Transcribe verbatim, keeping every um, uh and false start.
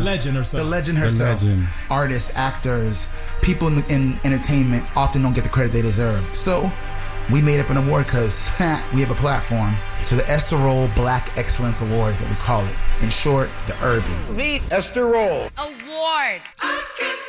legend herself. The legend herself. The legend. Artists, actors, people in, in entertainment often don't get the credit they deserve. So we made up an award because we have a platform. So the Esther Roll Black Excellence Award is what we call it. In short, the Irby. The Esther Roll Award.